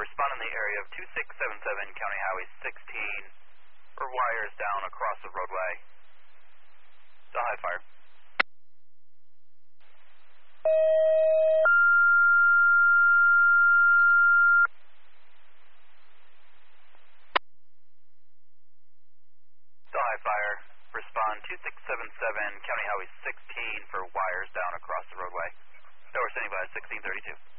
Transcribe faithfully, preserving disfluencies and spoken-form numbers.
respond in the area of two six seven seven County Highway sixteen for wires down across the roadway. Delhi Fire. Delhi Fire. Respond two six seven seven County Highway sixteen for wires down across the roadway. So we're standing by sixteen thirty-two.